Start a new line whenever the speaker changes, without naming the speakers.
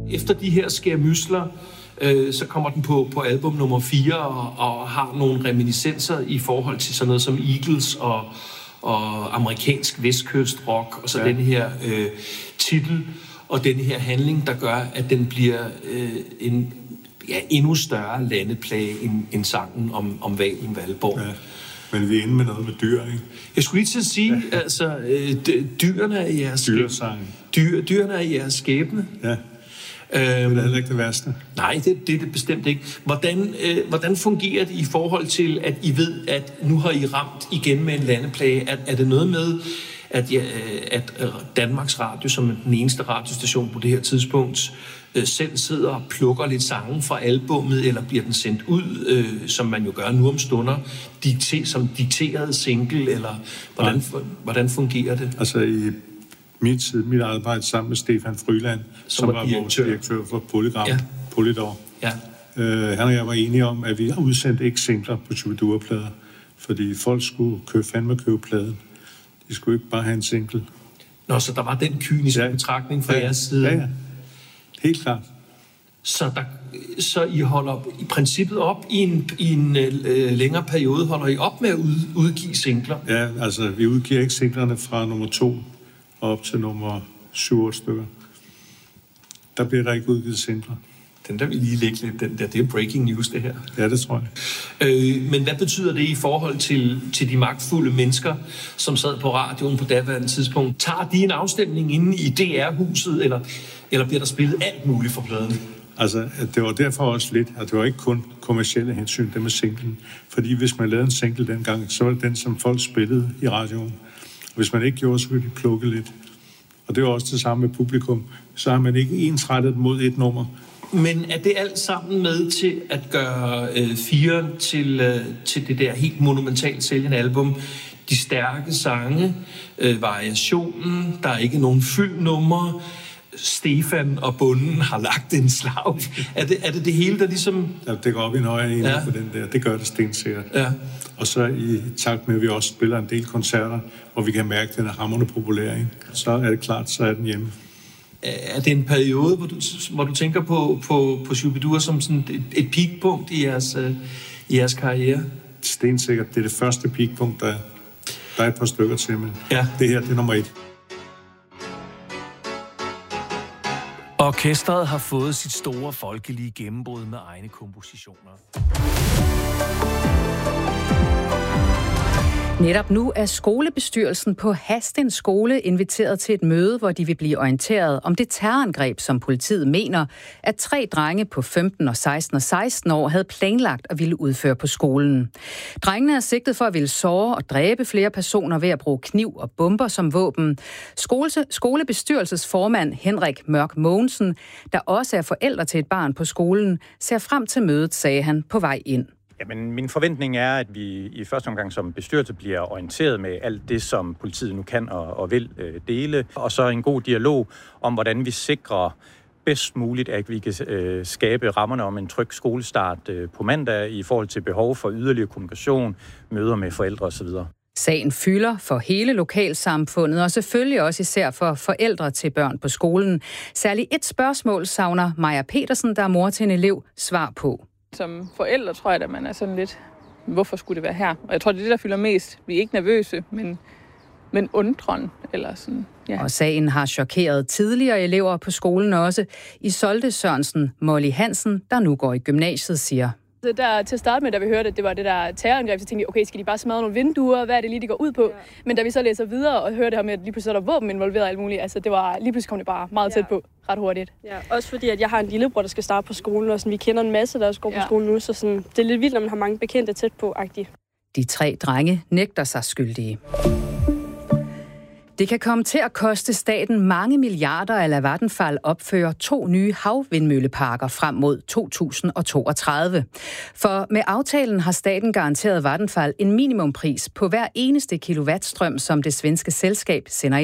Efter de her skærmysler, så kommer den på album nummer 4 og har nogle reminiscenser i forhold til sådan noget som Eagles og amerikansk vestkystrock, og så den her titel og den her handling, der gør, at den bliver en endnu større landeplage end sangen om hvalen Valborg. Ja.
Men vi er inde med noget med dyr, ikke?
Jeg skulle lige til at sige, altså, dyrene er i jeres skæbne. Dyrene er i jeres skæbne.
Ja. Det er heller ikke det værste.
Nej, det er det bestemt ikke. Hvordan fungerer det i forhold til, at I ved, at nu har I ramt igen med en landeplage? Er det noget med, at Danmarks Radio, som den eneste radiostation på det her tidspunkt, selv sidder og plukker lidt sange fra albummet, eller bliver den sendt ud, som man jo gør nu om stunder, som dikteret single, eller hvordan fungerer det?
Altså i mit arbejde sammen med Stefan Fryland, som var vores direktør for Polydor. Ja. Han og jeg var enige om, at vi har udsendt ikke singler på Shubidua-plader, fordi folk skulle fandme købe pladen. De skulle ikke bare have en single.
Nå, så der var den kyniske betragtning fra jeres side?
Ja. Helt klart.
Så I holder i princippet op i en længere periode, holder I op med at udgive singler?
Ja, altså vi udgiver ikke singlerne fra nummer 2 og op til nummer 7 stykker. Der bliver der ikke udgivet singler.
Den der vil lige lægge lidt, den der, det er breaking news, det her.
Ja, det tror jeg.
Men hvad betyder det i forhold til de magtfulde mennesker, som sad på radioen på daværende tidspunkt? Tager de en afstemning inde i DR-huset, eller bliver der spillet alt muligt for pladen?
Altså, det var derfor også lidt, at det var ikke kun kommercielle hensyn, det med singlen. Fordi hvis man lavede en single dengang, så var det den, som folk spillede i radioen. Og hvis man ikke gjorde, så ville de plukke lidt. Og det var også det samme med publikum. Så har man ikke ensrettet mod et nummer.
Men er det alt sammen med til at gøre 4 til det der helt monumentalt sælgende album? De stærke sange, variationen, der er ikke nogen fyldnumre, Stefan og Bunden har lagt en slag. Er det hele, der ligesom...
Ja, det går op i en højere enhed på den der. Det gør det stensikkert. Ja. Og så i takt med, at vi også spiller en del koncerter, hvor vi kan mærke, at den er hamrende populær, ikke? Så er det klart, så er den hjemme.
Er det en periode, hvor du tænker på Shubidua som sådan et peakpunkt i jeres karriere?
Stensikkert. Det er det første peakpunkt, der er et par stykker til, men det her, det er nummer 1.
Orkestret har fået sit store folkelige gennembrud med egne kompositioner.
Netop nu er skolebestyrelsen på Hadsten Skole inviteret til et møde, hvor de vil blive orienteret om det terrorangreb, som politiet mener, at 3 drenge på 15 og 16 og 16 år havde planlagt at ville udføre på skolen. Drengene er sigtet for at ville såre og dræbe flere personer ved at bruge kniv og bomber som våben. Skolebestyrelsesformand Henrik Mørk Mogensen, der også er forælder til et barn på skolen, ser frem til mødet, sagde han på vej ind.
Jamen, min forventning er, at vi i første omgang som bestyrelse bliver orienteret med alt det, som politiet nu kan og vil dele, og så en god dialog om, hvordan vi sikrer bedst muligt, at vi kan skabe rammerne om en tryg skolestart på mandag i forhold til behov for yderligere kommunikation, møder med forældre osv.
Sagen fylder for hele lokalsamfundet, og selvfølgelig også især for forældre til børn på skolen. Særligt et spørgsmål savner Maja Petersen, der er mor til en elev, svar på.
Som forældre tror jeg, at man er sådan lidt, hvorfor skulle det være her? Og jeg tror, det er det, der fylder mest. Vi er ikke nervøse, men undren. Eller sådan, ja.
Og sagen har chokeret tidligere elever på skolen også. Isolde Sørensen, Molly Hansen, der nu går i gymnasiet, siger.
Så der, til at starte med, da vi hørte, at det var det der terrorangreb, så tænkte vi, okay, skal de bare smadre nogle vinduer? Hvad er det lige, de går ud på? Ja. Men da vi så læser videre og hører det her med, at lige pludselig er der våben involveret og alt muligt, altså det var lige pludselig kom det bare meget tæt på, ret hurtigt.
Ja, også fordi, at jeg har en lillebror, der skal starte på skolen, og sådan, vi kender en masse, der også går på skolen nu, så sådan, det er lidt vildt, når man har mange bekendte tæt på-agtigt.
De 3 drenge nægter sig skyldige. Det kan komme til at koste staten mange milliarder at lade Vattenfall opføre 2 nye havvindmølleparker frem mod 2032. For med aftalen har staten garanteret Vattenfall en minimumpris på hver eneste kilowattstrøm, som det svenske selskab sender